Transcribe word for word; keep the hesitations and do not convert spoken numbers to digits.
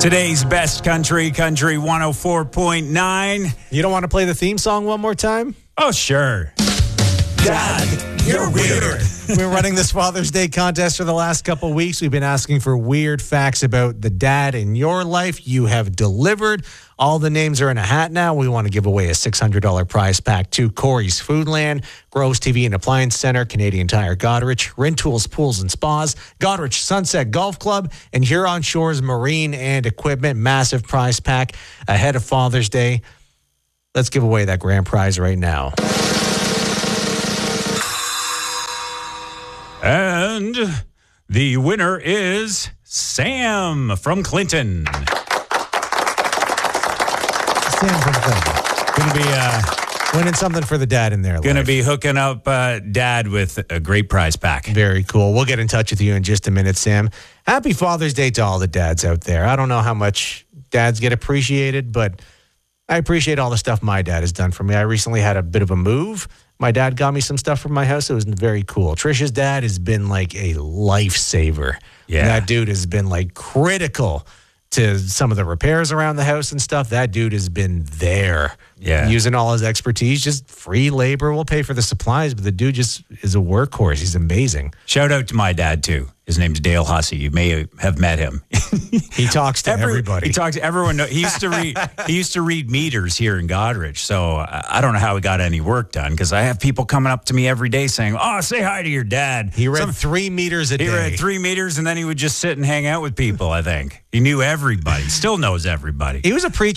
Today's best country, Country one oh four point nine. You don't want to play the theme song one more time? Oh, sure. Dad, you're weird. We've been running this Father's Day contest for the last couple weeks. We've been asking for weird facts about the dad in your life. You have delivered. All the names are in a hat now. We want to give away a six hundred dollars prize pack to Corey's Foodland, Groves T V and Appliance Center, Canadian Tire Goderich, Rentools Pools and Spas, Goderich Sunset Golf Club, and Huron Shores Marine and Equipment. Massive prize pack ahead of Father's Day. Let's give away that grand prize right now. And the winner is Sam from Clinton. Sam from Clinton. Going to be uh, winning something for the dad in there. Going to be hooking up uh, Dad with a great prize pack. Very cool. We'll get in touch with you in just a minute, Sam. Happy Father's Day to all the dads out there. I don't know how much dads get appreciated, but I appreciate all the stuff my dad has done for me. I recently had a bit of a move. My dad got me some stuff from my house. It was very cool. Trisha's dad has been like a lifesaver. Yeah. That dude has been like critical to some of the repairs around the house and stuff. That dude has been there. Yeah. Using all his expertise, just free labor. We'll pay for the supplies, but the dude just is a workhorse. He's amazing. Shout out to my dad, too. His name's Dale Hussey. You may have met him. He talks to Every, everybody. He talks to everyone. He used to read. He used to read meters here in Goderich. So I don't know how he got any work done because I have people coming up to me every day saying, "Oh, say hi to your dad." He read Some, three meters a he day. He read three meters, and then he would just sit and hang out with people. I think he knew everybody. Still knows everybody. He was a preacher.